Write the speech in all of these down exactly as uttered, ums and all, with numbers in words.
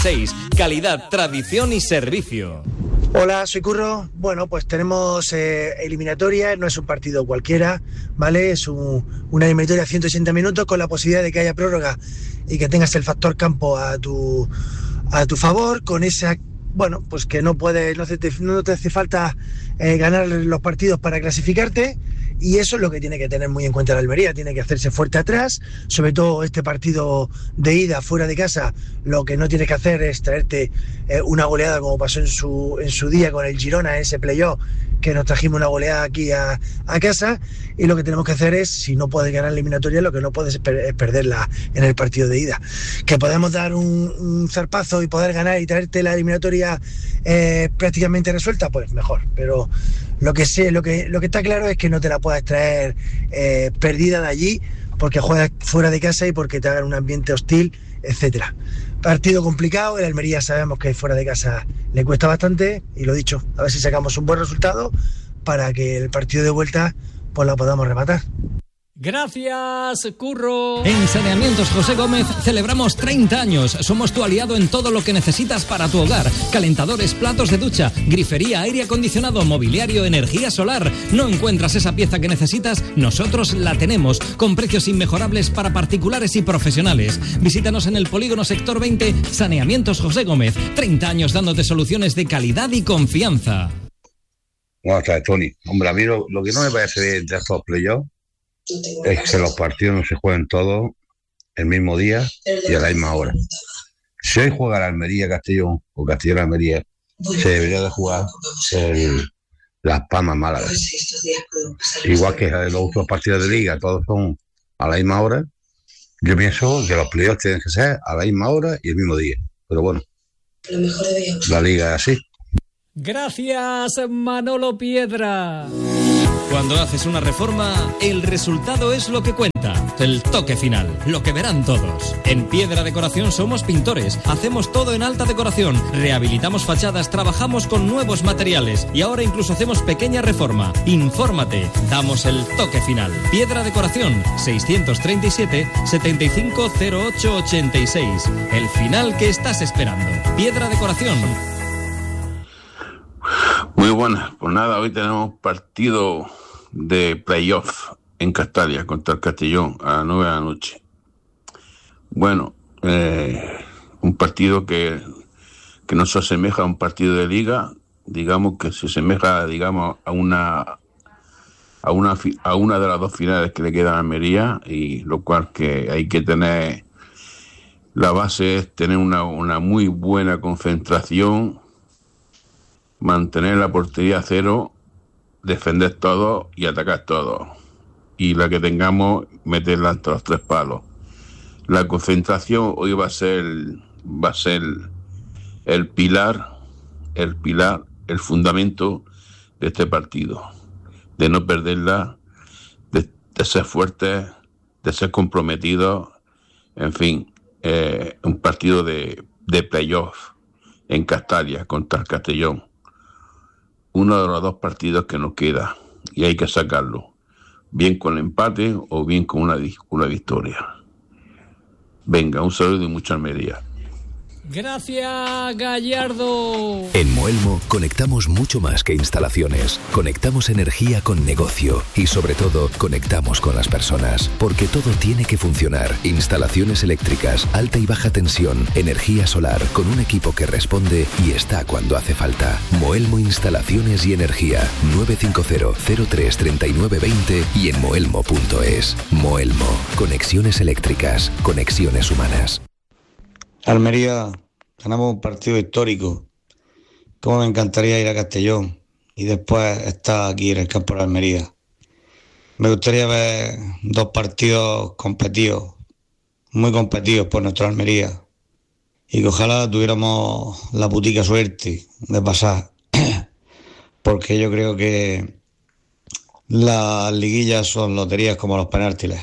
seis. Calidad, tradición y servicio. Hola, soy Curro. Bueno, pues tenemos eh, eliminatoria, no es un partido cualquiera, ¿vale? Es un, una eliminatoria de ciento ochenta minutos con la posibilidad de que haya prórroga y que tengas el factor campo a tu, a tu favor, con esa, bueno, pues que no puedes, no te, no te hace falta eh, ganar los partidos para clasificarte. Y eso es lo que tiene que tener muy en cuenta la Almería, tiene que hacerse fuerte atrás, sobre todo este partido de ida fuera de casa, lo que no tienes que hacer es traerte eh, una goleada como pasó en su, en su día con el Girona, ese playoff, que nos trajimos una goleada aquí a, a casa, y lo que tenemos que hacer es, si no puedes ganar la eliminatoria, lo que no puedes es, per- es perderla en el partido de ida. Que podemos dar un, un zarpazo y poder ganar y traerte la eliminatoria eh, prácticamente resuelta, pues mejor, pero lo que sé, lo que, lo que está claro es que no te la puedes traer eh, perdida de allí, porque juegas fuera de casa y porque te hagan un ambiente hostil, etcétera. Partido complicado, el Almería sabemos que fuera de casa le cuesta bastante, y lo dicho, a ver si sacamos un buen resultado para que el partido de vuelta pues la podamos rematar. Gracias, Curro. En Saneamientos José Gómez celebramos treinta años. Somos tu aliado en todo lo que necesitas para tu hogar. Calentadores, platos de ducha, grifería, aire acondicionado, mobiliario, energía solar. ¿No encuentras esa pieza que necesitas? Nosotros la tenemos, con precios inmejorables para particulares y profesionales. Visítanos en el Polígono Sector veinte, Saneamientos José Gómez. treinta años dándote soluciones de calidad y confianza. Buenas tardes, Tony. Hombre, a mí lo, lo que no me parece bien de estos playoffs es que los partidos no se jueguen todos el mismo día y a la misma hora. Si hoy juega la Almería Castellón o Castellón Almería, se debería de jugar el, Las Palmas Málaga. Igual que los otros partidos de liga, todos son a la misma hora. Yo pienso que los playoffs tienen que ser a la misma hora y el mismo día. Pero bueno, la liga es así. Gracias, Manolo Piedra. Cuando haces una reforma, el resultado es lo que cuenta. El toque final, lo que verán todos. En Piedra Decoración somos pintores, hacemos todo en alta decoración, rehabilitamos fachadas, trabajamos con nuevos materiales y ahora incluso hacemos pequeña reforma. Infórmate, damos el toque final. Piedra Decoración, seiscientos treinta y siete, setenta y cinco cero ocho ochenta y seis. El final que estás esperando. Piedra Decoración. Muy buenas, pues nada, hoy tenemos partido de playoff en Castalia contra el Castellón a las nueve de la noche. Bueno, eh, un partido que, que no se asemeja a un partido de liga, digamos que se asemeja, digamos, a una a una a una de las dos finales que le quedan a Almería, y lo cual que hay que tener, la base es tener una, una muy buena concentración, mantener la portería a cero, defender todo y atacar todo. Y la que tengamos, meterla entre los tres palos. La concentración hoy va a ser, va a ser el pilar, el pilar, el fundamento de este partido. De no perderla, de, de ser fuertes, de ser comprometidos. En fin, eh, un partido de, de playoff en Castalia contra el Castellón. Uno de los dos partidos que nos queda y hay que sacarlo, bien con el empate o bien con una, una victoria. Venga, un saludo y mucha Almería. Gracias, Gallardo. En Moelmo conectamos mucho más que instalaciones. Conectamos energía con negocio y, sobre todo, conectamos con las personas. Porque todo tiene que funcionar. Instalaciones eléctricas, alta y baja tensión, energía solar, con un equipo que responde y está cuando hace falta. Moelmo Instalaciones y Energía. nueve cinco cero, cero tres, tres nueve dos cero y en moelmo punto es. Moelmo. Conexiones eléctricas. Conexiones humanas. Almería, ganamos un partido histórico. Cómo me encantaría ir a Castellón y después estar aquí en el campo de Almería. Me gustaría ver dos partidos competidos, muy competidos por nuestra Almería, y que ojalá tuviéramos la putica suerte de pasar, porque yo creo que las liguillas son loterías como los penaltis.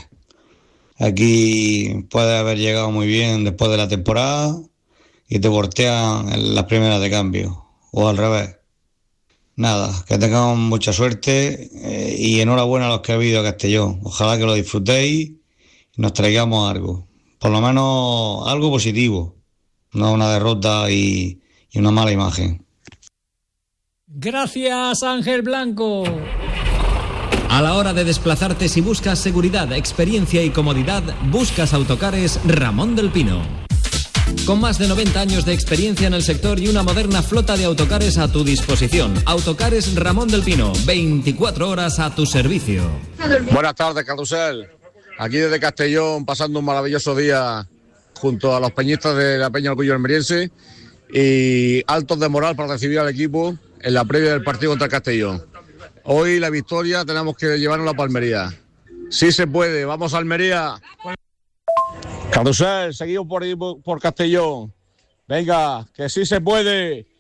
Aquí puedes haber llegado muy bien después de la temporada y te voltean en las primeras de cambio, o al revés. Nada, que tengamos mucha suerte eh, y enhorabuena a los que habéis ido a Castellón. Ojalá que lo disfrutéis y nos traigamos algo, por lo menos algo positivo, no una derrota y, y una mala imagen. Gracias, Ángel Blanco. A la hora de desplazarte, si buscas seguridad, experiencia y comodidad, buscas Autocares Ramón del Pino. Con más de noventa años de experiencia en el sector y una moderna flota de autocares a tu disposición. Autocares Ramón del Pino, veinticuatro horas a tu servicio. Buenas tardes, Carrusel. Aquí desde Castellón, pasando un maravilloso día junto a los peñistas de la Peña Orgullo Almeriense y altos de moral para recibir al equipo en la previa del partido contra el Castellón. Hoy la victoria tenemos que llevarnos a la Almería. Sí se puede, vamos a Almería. Carrusel, seguimos por, por Castellón. Venga, que sí se puede.